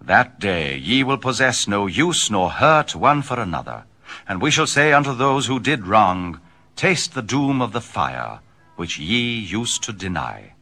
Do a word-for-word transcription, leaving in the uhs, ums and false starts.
That day ye will possess no use nor hurt one for another. And we shall say unto those who did wrong, Taste the doom of the fire, which ye used to deny.